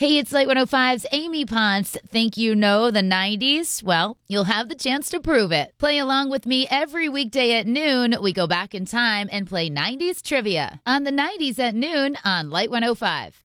Hey, it's Light 105's Amy Ponce. Think you know the 90s? Well, you'll have the chance to prove it. Play along with me every weekday at noon. We go back in time and play 90s trivia on the 90s at noon on Light 105.